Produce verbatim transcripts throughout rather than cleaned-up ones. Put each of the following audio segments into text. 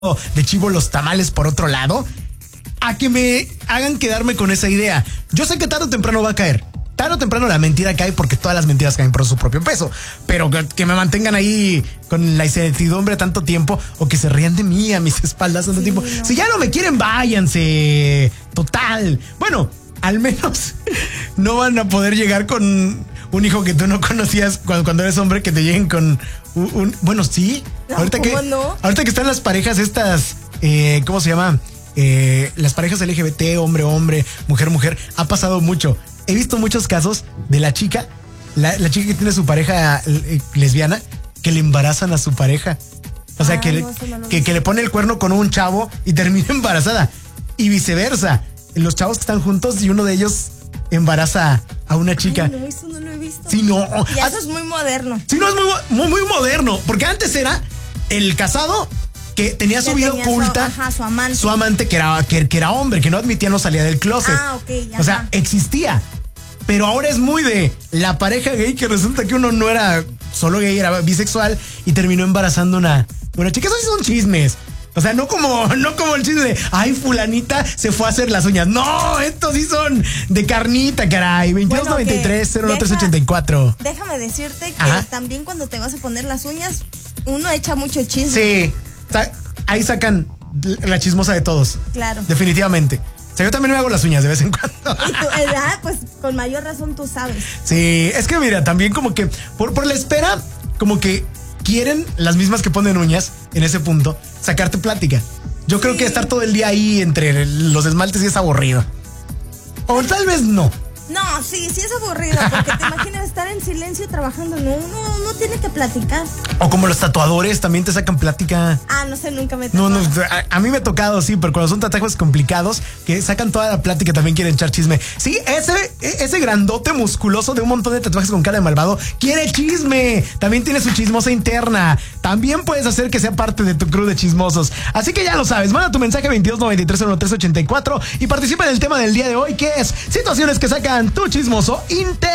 de chivo los tamales por otro lado, a que me hagan quedarme con esa idea. Yo sé que tarde o temprano va a caer. Tarde o temprano la mentira cae porque todas las mentiras caen por su propio peso. Pero que, que me mantengan ahí con la incertidumbre tanto tiempo o que se rían de mí a mis espaldas tanto sí, tiempo. No. Si ya no me quieren, váyanse. Total. Bueno, al menos no van a poder llegar con un hijo que tú no conocías cuando, cuando eres hombre, que te lleguen con un... un bueno, sí. No, ahorita, que, no? ahorita que están las parejas estas, eh, ¿cómo se llama? Eh, las parejas L G B T, hombre-hombre, mujer-mujer, ha pasado mucho. He visto muchos casos de la chica, la, la chica que tiene su pareja eh, lesbiana, que le embarazan a su pareja. O sea, ah, que, no, le, no que, que le pone el cuerno con un chavo y termina embarazada. Y viceversa. Los chavos que están juntos y uno de ellos embaraza a una chica. Ay, no, eso no lo he visto. Sí, no. Y eso es muy moderno. Sí, no, es muy, muy, muy moderno. Porque antes era el casado que tenía su vida oculta, su, ajá, su amante, su amante que era, que, que era hombre, que no admitía, no salía del closet. Ah, ok. O sea, existía. Pero ahora es muy de la pareja gay que resulta que uno no era solo gay, era bisexual y terminó embarazando una, una chica. Esos sí son chismes. O sea, no como, no como el chisme de ay, fulanita se fue a hacer las uñas. No, estos sí son de carnita, caray. veintidós noventa y tres cero uno tres ochenta y cuatro. Déjame decirte que Ajá. también cuando te vas a poner las uñas, uno echa mucho chisme. Sí. Ahí sacan la chismosa de todos. Claro. Definitivamente. O sea, yo también me hago las uñas de vez en cuando. Y tú, ah, pues con mayor razón tú sabes. Sí, es que mira, también como que por, por la espera, como que quieren las mismas que ponen uñas en ese punto, sacarte plática. Yo creo sí. que estar todo el día ahí entre los esmaltes sí es aburrido. O tal vez no. No, sí, sí es aburrido, porque te imaginas estar en silencio trabajando. No, uno, uno tiene que platicar. O como los tatuadores también te sacan plática. Ah, no sé, nunca me he tocado. No, no, a, a mí me ha tocado, sí, pero cuando son tatuajes complicados, que sacan toda la plática, también quieren echar chisme. Sí, ese, ese grandote musculoso de un montón de tatuajes con cara de malvado quiere chisme. También tiene su chismosa interna. También puedes hacer que sea parte de tu crew de chismosos. Así que ya lo sabes, manda tu mensaje veintidós noventa y tres cero uno tres ochenta y cuatro y participa en el tema del día de hoy, que es situaciones que sacan tu chismoso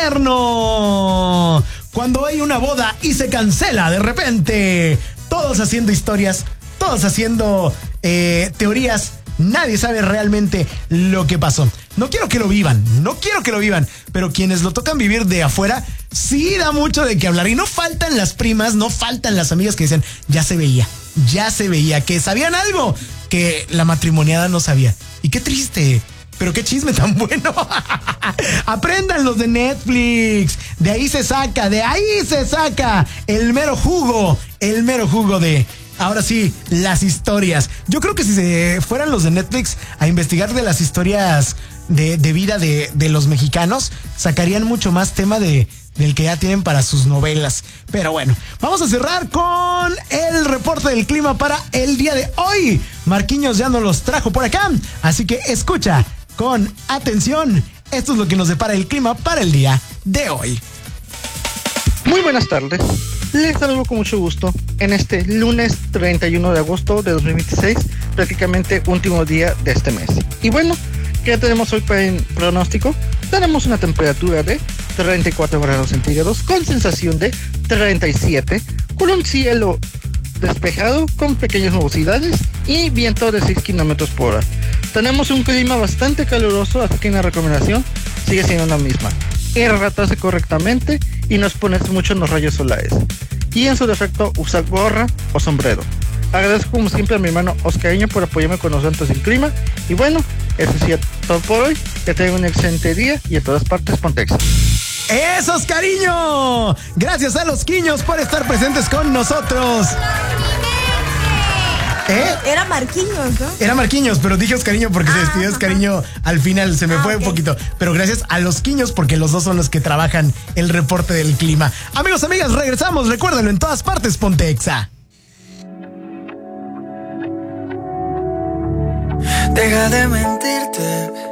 interno. Cuando hay una boda y se cancela de repente, todos haciendo historias, todos haciendo eh, teorías, nadie sabe realmente lo que pasó. No quiero que lo vivan, no quiero que lo vivan, pero quienes lo tocan vivir de afuera, sí da mucho de qué hablar. Y no faltan las primas, no faltan las amigas que dicen, ya se veía, ya se veía, que sabían algo que la matrimoniada no sabía. Y qué triste. Pero qué chisme tan bueno. Aprendan los de Netflix. De ahí se saca, de ahí se saca el mero jugo, el mero jugo de, ahora sí, las historias. Yo creo que si se fueran los de Netflix a investigar de las historias de, de vida de, de los mexicanos, sacarían mucho más tema de, del que ya tienen para sus novelas. Pero bueno, vamos a cerrar con el reporte del clima para el día de hoy. Marquinhos ya nos los trajo por acá, así que escucha con atención. Esto es lo que nos depara el clima para el día de hoy. Muy buenas tardes. Les saludo con mucho gusto en este lunes treinta y uno de agosto de dos mil veintiséis, prácticamente último día de este mes. Y bueno, ¿qué tenemos hoy para el pronóstico? Tenemos una temperatura de treinta y cuatro grados centígrados con sensación de treinta y siete, con un cielo despejado con pequeñas nubosidades y viento de seis kilómetros por hora. Tenemos un clima bastante caluroso, así que la recomendación sigue siendo la misma: hidratarse correctamente y no exponerse mucho en los rayos solares, y en su defecto usar gorra o sombrero. Agradezco como siempre a mi hermano Oscariño por apoyarme con los datos del clima. Y bueno, eso sí es todo por hoy. Que tengan un excelente día y a todas partes Pontexa. ¡Eso, Oscariño! Gracias a los quiños por estar presentes con nosotros. ¿Eh? Era Marquinhos, ¿no? Era Marquinhos, pero dije Oscariño porque ah, se despidió Oscariño al final, se me ah, fue okay. un poquito. Pero gracias a los quiños porque los dos son los que trabajan el reporte del clima. Amigos, amigas, regresamos, recuérdenlo, en todas partes Pontexa. Deja de mentirte.